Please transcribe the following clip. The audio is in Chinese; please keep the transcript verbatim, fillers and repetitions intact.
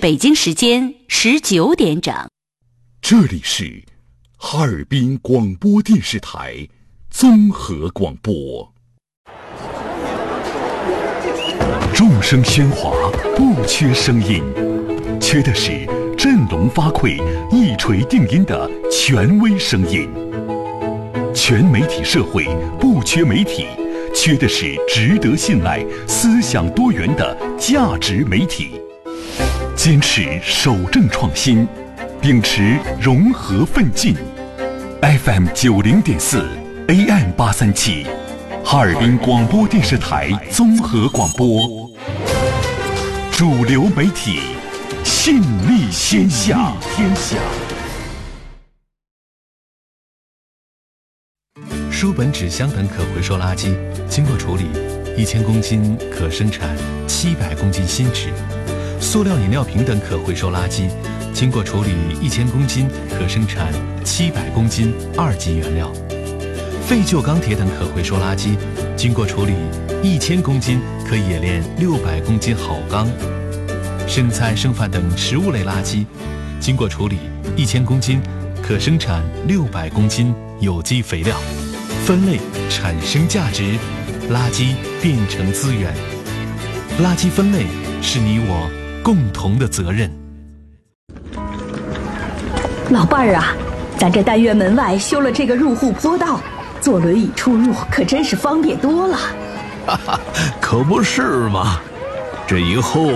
北京时间十九点整。 这里是哈尔滨广播电视台综合广播。众声喧哗，不缺声音，缺的是振聋发聩、一锤定音的权威声音。全媒体社会不缺媒体，缺的是值得信赖、思想多元的价值媒体。坚持守正创新，秉持融合奋进。F M 九零点四 A M 八三七，哈尔滨广播电视台综合广播，主流媒体，信力天下。天下。 书本、纸箱等可回收垃圾，经过处理，一千公斤可生产七百公斤新纸；塑料饮料瓶等可回收垃圾，经过处理，一千公斤可生产七百公斤二级原料；废旧钢铁等可回收垃圾，经过处理，一千公斤可冶炼六百公斤好钢；生菜、剩饭等食物类垃圾，经过处理，一千公斤可生产六百公斤有机肥料。分类产生价值，垃圾变成资源。垃圾分类是你我共同的责任。 老伴儿啊，咱这单元门外修了这个入户坡道，坐轮椅出入可真是方便多了。 哈哈，可不是嘛，这以后